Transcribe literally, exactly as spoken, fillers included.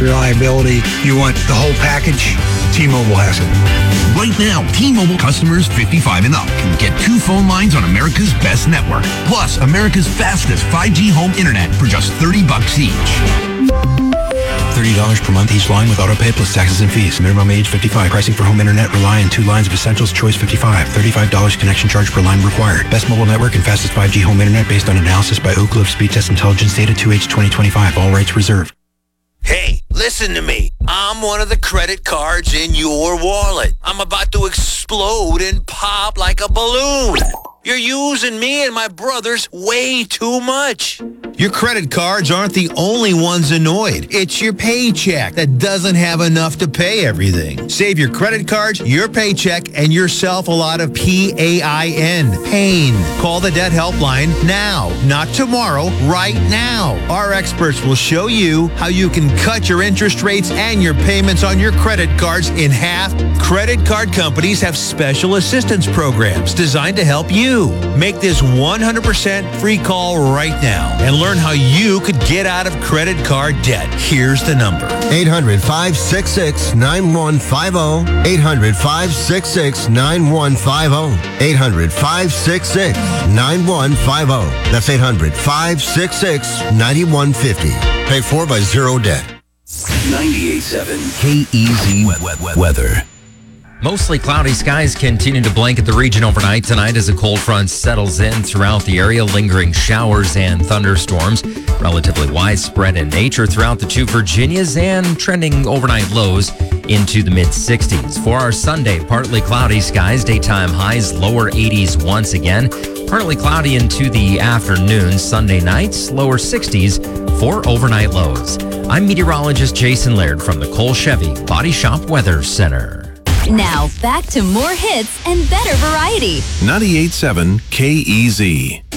reliability. You want the whole package? T-Mobile has it. Right now, T-Mobile customers fifty-five and up can get two phone lines on America's best network, plus America's fastest five G home internet for just thirty bucks each. thirty dollars per month each line with autopay plus taxes and fees. Minimum age fifty-five. Pricing for home internet rely on two lines of Essentials Choice fifty-five. thirty-five dollars connection charge per line required. Best mobile network and fastest five G home internet based on analysis by Oak Cliff Speed Test Intelligence Data two H twenty twenty-five. All rights reserved. Hey, listen to me. I'm one of the credit cards in your wallet. I'm about to explode and pop like a balloon. You're using me and my brothers way too much. Your credit cards aren't the only ones annoyed. It's your paycheck that doesn't have enough to pay everything. Save your credit cards, your paycheck, and yourself a lot of P A I N. Pain. Call the debt helpline now, not tomorrow, right now. Our experts will show you how you can cut your interest rates and your payments on your credit cards in half. Credit card companies have special assistance programs designed to help you. Make this one hundred percent free call right now and learn how you could get out of credit card debt. Here's the number. eight hundred, five six six, nine one five zero. eight hundred, five six six, nine one five zero. eight hundred, five six six, nine one five zero. That's eight hundred, five six six, nine one five zero. Paid for by Zero Debt. ninety-eight point seven K E Z Weather. Mostly cloudy skies continue to blanket the region overnight tonight as a cold front settles in throughout the area, lingering showers and thunderstorms. Relatively widespread in nature throughout the two Virginias and trending overnight lows into the mid sixties. For our Sunday, partly cloudy skies, daytime highs, lower eighties once again. Partly cloudy into the afternoon. Sunday nights, lower sixties for overnight lows. I'm meteorologist Jason Laird from the Cole Chevy Body Shop Weather Center. Now, back to more hits and better variety. ninety-eight point seven K E Z.